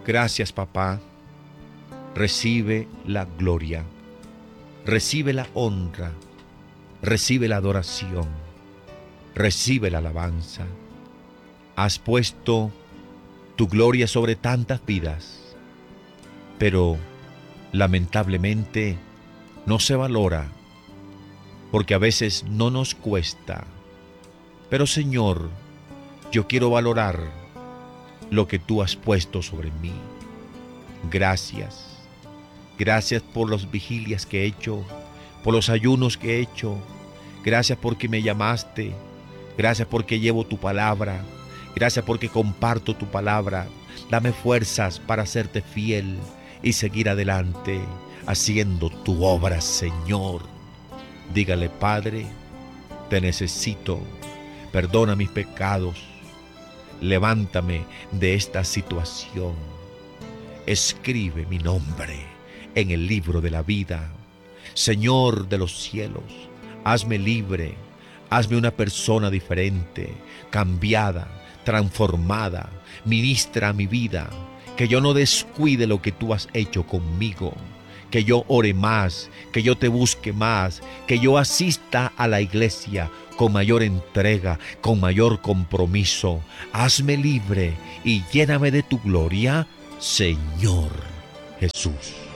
Gracias, papá. Recibe la gloria, recibe la honra, recibe la adoración, recibe la alabanza. Has puesto tu gloria sobre tantas vidas, pero lamentablemente no se valora, porque a veces no nos cuesta. Pero Señor, yo quiero valorar lo que tú has puesto sobre mí. Gracias. Gracias por las vigilias que he hecho, por los ayunos que he hecho. Gracias porque me llamaste. Gracias porque llevo tu palabra. Gracias porque comparto tu palabra. Dame fuerzas para serte fiel y seguir adelante haciendo tu obra, Señor. Dígale, Padre, te necesito. Perdona mis pecados. Levántame de esta situación. Escribe mi nombre en el libro de la vida. Señor de los cielos, hazme libre, hazme una persona diferente, cambiada, transformada. Ministra mi vida, que yo no descuide lo que tú has hecho conmigo, que yo ore más, que yo te busque más, que yo asista a la iglesia con mayor entrega, con mayor compromiso. Hazme libre y lléname de tu gloria, Señor Jesús.